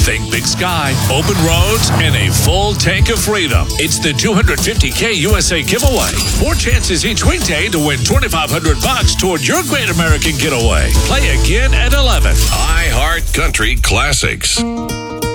Think big sky, open roads, and a full tank of freedom. It's the 250K USA giveaway. 4 chances each weekday to win $2,500 toward your great American getaway. Play again at 11. iHeart Country Classics.